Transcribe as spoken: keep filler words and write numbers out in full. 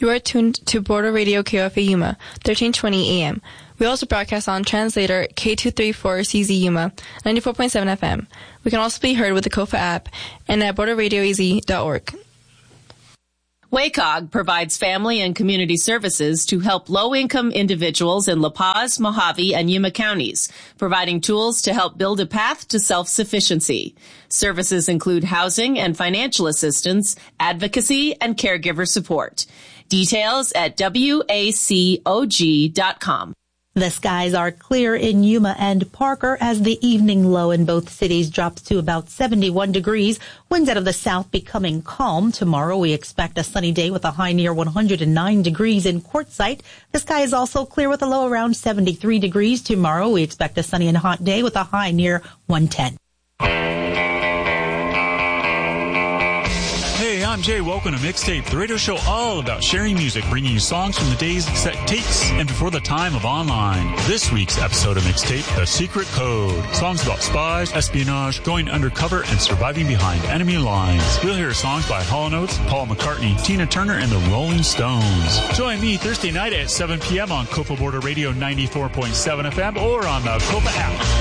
You are tuned to Border Radio K O F A Yuma, thirteen twenty A M. We also broadcast on translator K two thirty-four C Z Yuma, ninety-four point seven F M. We can also be heard with the K O F A app and at border radio a z dot org. W A C O G provides family and community services to help low-income individuals in La Paz, Mojave, and Yuma counties, providing tools to help build a path to self-sufficiency. Services include housing and financial assistance, advocacy, and caregiver support. Details at W A C O G dot com. The skies are clear in Yuma and Parker as the evening low in both cities drops to about seventy-one degrees. Winds out of the south becoming calm. Tomorrow we expect a sunny day with a high near one hundred nine degrees in Quartzsite. The sky is also clear with a low around seventy-three degrees. Tomorrow we expect a sunny and hot day with a high near one ten. Hey, I'm Jay. Welcome to Mixtape, the radio show all about sharing music, bringing you songs from the days, set tapes, and before the time of online. This week's episode of Mixtape, The Secret Code. Songs about spies, espionage, going undercover, and surviving behind enemy lines. We'll hear songs by Hall and Oates, Paul McCartney, Tina Turner, and the Rolling Stones. Join me Thursday night at seven p.m. on K O F A Border Radio ninety-four point seven F M or on the K O F A app.